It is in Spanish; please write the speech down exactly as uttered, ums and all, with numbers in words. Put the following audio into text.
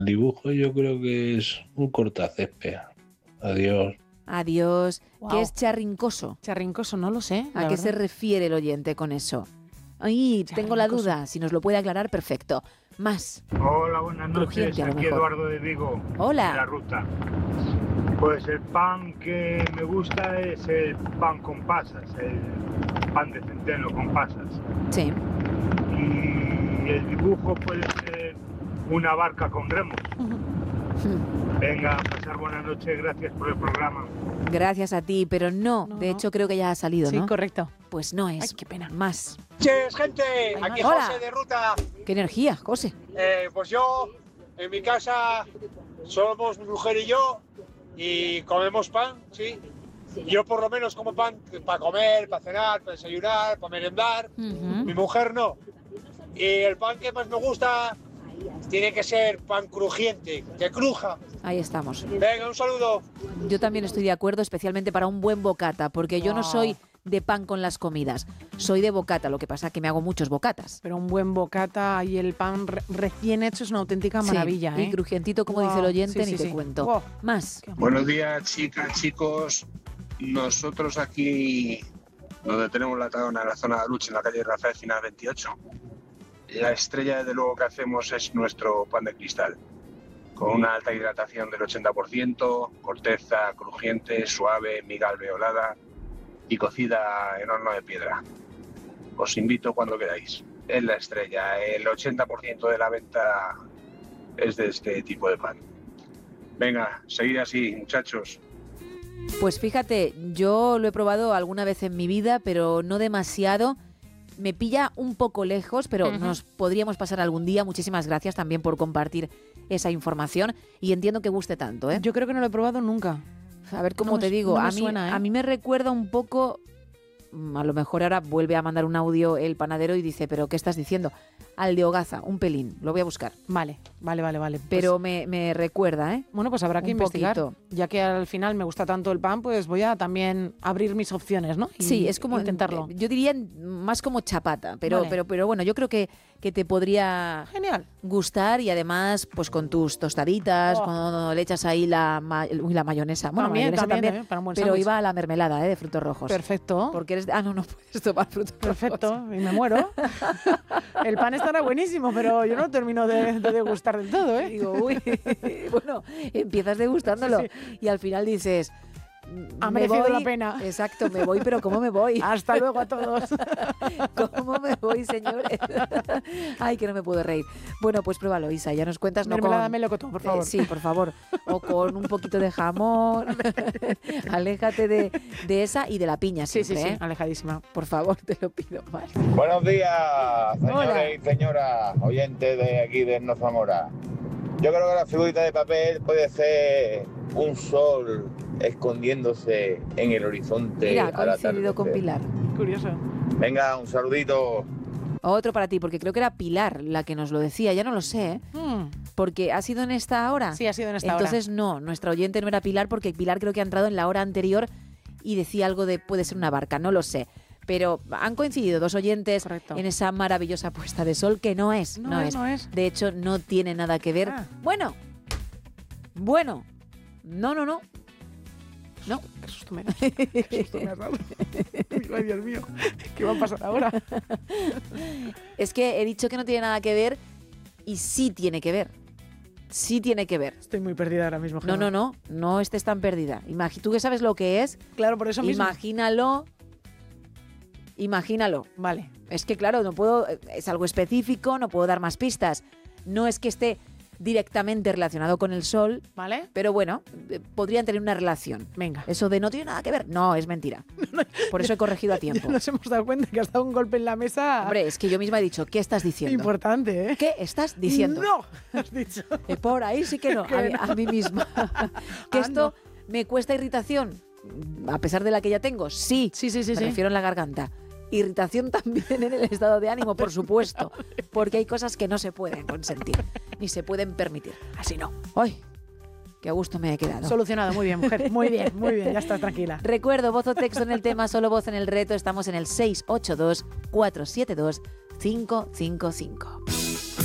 El dibujo yo creo que es un cortacésped. Adiós. Adiós. Wow. ¿Qué es charrincoso? Charrincoso, no lo sé. ¿A qué se refiere el oyente con eso? Ay, tengo la duda. Si nos lo puede aclarar, perfecto. Más. Hola, buenas noches. Crujiente, a lo Aquí mejor. Eduardo de Vigo. Hola. De la ruta. Pues el pan que me gusta es el pan con pasas, el pan de centeno con pasas. Sí. Y el dibujo puede ser una barca con remos. Venga, pasar buenas noches, gracias por el programa. Gracias a ti, pero no. No, de no. hecho, creo que ya ha salido, Sí, ¿no? correcto. Pues no es. Ay, qué pena. Más. Noches, gente, aquí Hola. José de Ruta. ¡Qué energía, José! Eh, pues yo, en mi casa, somos mi mujer y yo, y comemos pan, sí. Yo por lo menos como pan para comer, para cenar, para desayunar, para merendar. Ujú. Mi mujer no. Y el pan que más me gusta tiene que ser pan crujiente, que cruja. Ahí estamos. Venga, un saludo. Yo también estoy de acuerdo, especialmente para un buen bocata, porque yo no Wow. soy de pan con las comidas, soy de bocata, lo que pasa es que me hago muchos bocatas. Pero un buen bocata y el pan re- recién hecho es una auténtica maravilla, Sí, ¿eh? y crujientito, como Wow, dice el oyente, sí, ni sí, te sí. cuento. Wow. Más. Buenos días, chicas, chicos. Nosotros aquí, donde tenemos la taberna en la zona de Luche, en la calle Rafael Final veintiocho, la estrella, desde luego, que hacemos es nuestro pan de cristal, con una alta hidratación del ochenta por ciento, corteza crujiente, suave, miga alveolada y cocida en horno de piedra. Os invito cuando queráis. Es la estrella. El ochenta por ciento de la venta es de este tipo de pan. Venga, seguid así, muchachos. Pues fíjate, yo lo he probado alguna vez en mi vida, pero no demasiado. Me pilla un poco lejos, pero Ujú. nos podríamos pasar algún día. Muchísimas gracias también por compartir esa información y entiendo que guste tanto, ¿eh? Yo creo que no lo he probado nunca. A ver cómo No me te su- digo, no me a, mí, suena, ¿eh? a mí me recuerda un poco, mm, a lo mejor ahora vuelve a mandar un audio el panadero y dice, pero ¿qué estás diciendo? Al de Hogaza, un pelín, lo voy a buscar. Vale, vale, vale, vale. Pues- Pero me, me recuerda, ¿eh? bueno, pues habrá que un investigar. poquito. Ya que al final me gusta tanto el pan, pues voy a también abrir mis opciones, ¿no? Y Sí, es como intentarlo. Yo diría más como chapata, pero, Vale. pero, pero bueno, yo creo que, que te podría Genial. gustar y además, pues con tus tostaditas, Oh. cuando le echas ahí la, ma- uy, la mayonesa. Bueno, También, mayonesa también, también, ¿eh? Para un buen pero sándwich. iba a la mermelada, ¿eh? De frutos rojos. Perfecto. Porque eres de- ah, no, no puedes tomar frutos Perfecto, rojos. y me muero. El pan estará buenísimo, pero yo no termino de, de degustar del todo, ¿eh? Digo, uy, bueno, empiezas degustándolo Sí, y al final dices... Ha me merecido voy, la pena. Exacto, me voy, pero ¿cómo me voy? Hasta luego a todos. ¿Cómo me voy, señores? Ay, que no me puedo reír. Bueno, pues pruébalo, Isa, ya nos cuentas. No Mermelada con... melocotón, por favor. Eh, sí, por favor. O con un poquito de jamón. Aléjate de, de esa y de la piña Sí, siempre, sí, sí, ¿eh? alejadísima. Por favor, te lo pido. Vale. Buenos días, señores Hola. y señoras oyentes de aquí de No Zamora. Yo creo que la figurita de papel puede ser un sol escondiéndose en el horizonte. Mira, ha al coincidido con atardecer. Pilar. Curioso. Venga, un saludito. Otro para ti, porque creo que era Pilar la que nos lo decía, ya no lo sé, ¿eh? Mm, Porque ha sido en esta hora. Sí, ha sido en esta hora. Entonces no, nuestra oyente no era Pilar porque Pilar creo que ha entrado en la hora anterior y decía algo de puede ser una barca, no lo sé. Pero han coincidido dos oyentes Correcto. en esa maravillosa puesta de sol que no es, No no, es, es. no es. De hecho, no tiene nada que ver. Ah. Bueno, bueno, no, no, no. No. Qué susto me da. Qué susto me has dado. Digo, ay, Dios mío, ¿qué va a pasar ahora? Es que he dicho que no tiene nada que ver y sí tiene que ver. Sí tiene que ver. Estoy muy perdida ahora mismo, No, Gemma. no, no, no estés tan perdida. Imagi- Tú que sabes lo que es, Claro, por eso mismo. imagínalo. Imagínalo. Vale. Es que claro, no puedo, es algo específico, no puedo dar más pistas. No es que esté directamente relacionado con el sol, ¿Vale? pero bueno, eh, podrían tener una relación. Venga. Eso de no tiene nada que ver, no, es mentira. Por eso he corregido a tiempo. Ya nos hemos dado cuenta que has dado un golpe en la mesa. Hombre, es que yo misma he dicho, ¿qué estás diciendo? Importante, ¿eh? ¿Qué estás diciendo? No, has dicho. Eh, por ahí sí que no, Que a, mí, no. a mí misma. ¿Que Ah, esto me cuesta irritación? A pesar de la que ya tengo, sí. Sí, sí, sí, Me sí. refiero en la garganta. Irritación también en el estado de ánimo, por supuesto. Porque hay cosas que no se pueden consentir, ni se pueden permitir. Así no. ¡Ay! ¡Qué a gusto me he quedado! Solucionado, muy bien, mujer. Muy bien, muy bien, ya estás tranquila. Recuerdo, voz o texto en el tema, solo voz en el reto. Estamos en el seis ocho dos, cuatro siete dos, cinco cinco cinco.